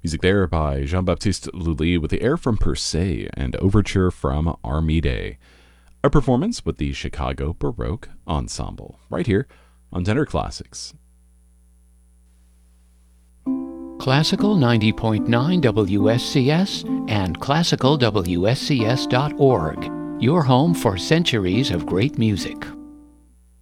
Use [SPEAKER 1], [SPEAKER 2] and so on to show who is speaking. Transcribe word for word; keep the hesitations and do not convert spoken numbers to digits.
[SPEAKER 1] Music there by Jean-Baptiste Lully with the air from Per Se and overture from Armide. A performance with the Chicago Baroque Ensemble, right here on Tenor Classics.
[SPEAKER 2] Classical ninety point nine W S C S and classical W S C S dot org, your home for centuries of great music.